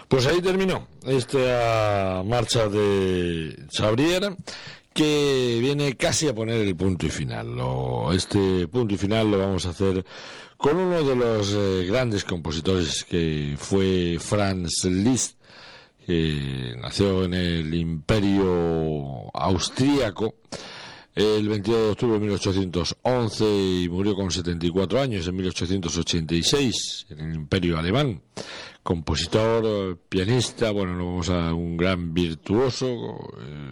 Pues ahí terminó esta marcha de Chabrier, que viene casi a poner el punto y final. Este punto y final lo vamos a hacer con uno de los grandes compositores, que fue Franz Liszt, que nació en el Imperio Austríaco el 22 de octubre de 1811 y murió con 74 años en 1886 en el Imperio Alemán. Compositor, pianista, bueno, no vamos a un gran virtuoso,